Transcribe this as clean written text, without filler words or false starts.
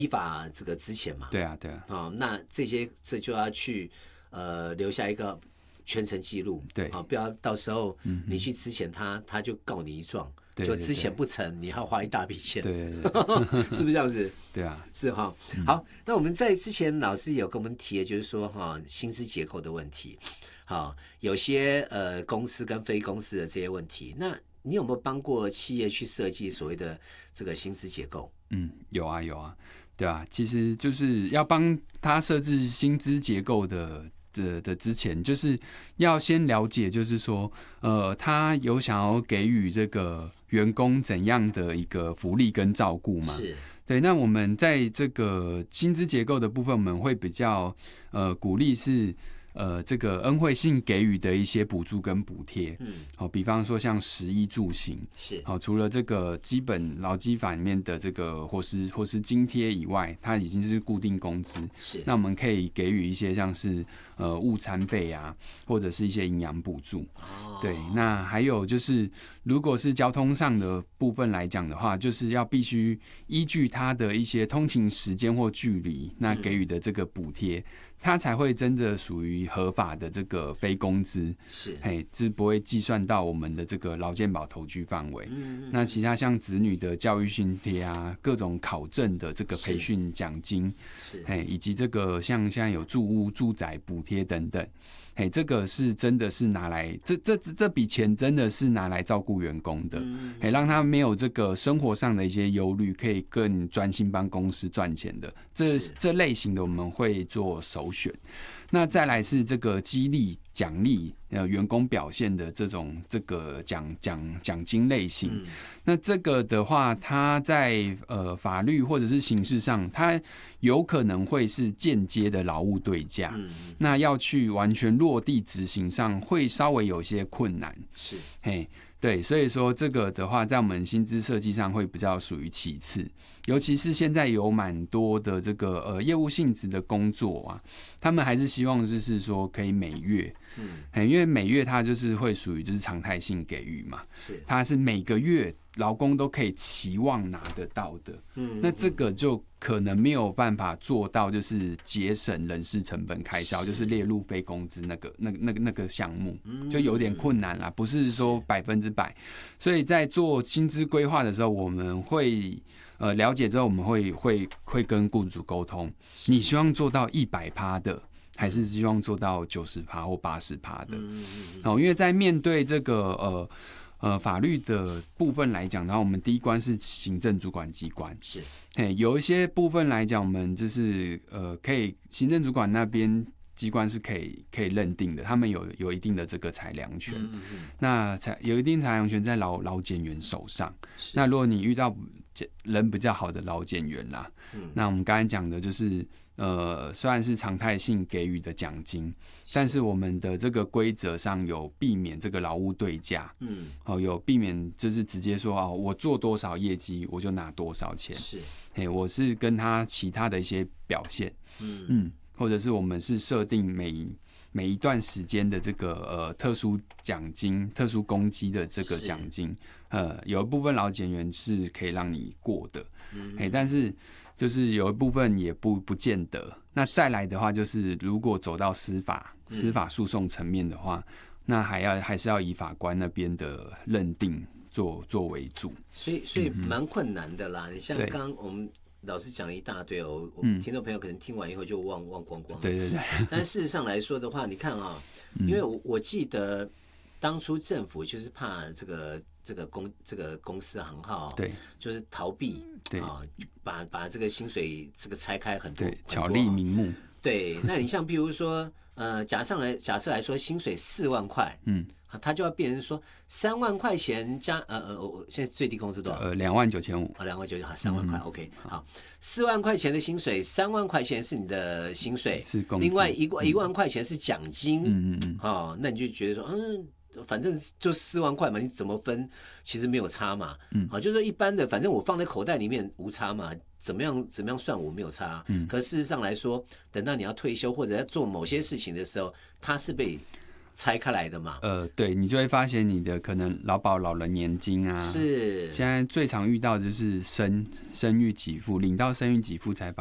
依法这个资遣嘛。 对啊，对啊。 那这就要去留下一个全程记录， 对， 不要到时候你去资遣他就告你一状， 对， 就资遣不成，你还要花一大笔钱， 对， 是不是这样子？ 对啊， 是哈。好，那我们在之前老师有跟我们提的，就是说薪资结构的问题，有些公司跟非公司的这些问题，那你有没有帮过企业去设计所谓的这个薪资结构？ 有啊，有啊，对啊，其实就是要帮他设置薪资结构的之前，就是要先了解，就是说，他有想要给予这个员工怎样的一个福利跟照顾嘛？ 是。 对，那我们在这个薪资结构的部分，我们会比较鼓励是。这个恩惠性给予的一些补助跟补贴，比方说像食衣住行， 是， 除了这个基本劳基法里面的这个或是津贴以外，它已经是固定工资， 是， 那我们可以给予一些像是误餐费啊，或者是一些营养补助，对，那还有就是，如果是交通上的部分来讲的话，就是要必须依据它的一些通勤时间或距离，那给予的这个补贴。它才会真的属于合法的这个非工资，是不会计算到我们的这个劳健保投据范围。那其他像子女的教育津贴啊，各种考证的这个培训奖金， 是， 以及这个像现在有住屋、住宅补贴等等。这个是真的是拿来这笔钱真的是拿来照顾员工的，让他没有这个生活上的一些忧虑，可以更专心帮公司赚钱的。这类型的我们会做首选。那再来是这个激励奖励员工表现的这个奖金类型。那这个的话，它在法律或者是刑事上，它有可能会是间接的劳务对价。那要去完全落地执行上，会稍微有些困难。 是， 对，所以说这个的话，在我们薪资设计上会比较属于其次，尤其是现在有蛮多的这个业务性质的工作啊，他们还是希望就是说可以每月，因为每月它就是会属于就是常态性给予嘛， 是， 它是每个月劳工都可以期望拿得到的，那这个就可能没有办法做到，就是节省人事成本开销，就是列入非工资那个项目，就有点困难啦，不是说100%。所以在做薪资规划的时候，我们会了解之后，我们会跟雇主沟通，你希望做到100%的。还是希望做到90%或80%的，因为在面对这个法律的部分来讲的话，我们第一关是行政主管机关， 是， 有一些部分来讲，我们就是可以行政主管那边机关是可以认定的，他们有一定的这个裁量权，那有一定裁量权在劳检员手上。那如果你遇到人比较好的劳检员啦，那我们刚才讲的就是虽然是常态性给予的奖金，但是我们的这个规则上有避免这个劳务对价，有避免就是直接说我做多少业绩我就拿多少钱， 是， 我是跟他其他的一些表现，或者是我们是设定每一段时间的这个特殊奖金、特殊公积的这个奖金，有一部分劳检员是可以让你过的，但是就是有一部分也不见得。那再来的话，就是如果走到司法诉讼层面的话，那还是要以法官那边的认定做为主。 所以蛮困难的啦。你像刚刚我们老师讲了一大堆我听众朋友可能听完以后就忘光光了。 对。 但事实上来说的话，你看因为我记得当初政府就是怕这个公司行号， 对， 就是逃避， 对把这个薪水这个拆开很多， 对，巧立名目。 对，那你像比如说假设来说薪水4万块，他就要变成说3万块钱加现在最低工资多少 ？29500。 29000，好，3万块，OK， 好，4万块钱的薪水，3万块钱是你的薪水， 是工资， 另外1万块钱是奖金，那你就觉得说，反正就4万块嘛，你怎么分其实没有差嘛，就是说一般的，反正我放在口袋里面无差嘛，怎么样算我没有差，可事实上来说，等到你要退休或者要做某些事情的时候，它是被拆开来的嘛。 对，你就会发现你的可能劳保老人年金啊， 是现在最常遇到的就是生育给付，领到生育给付才把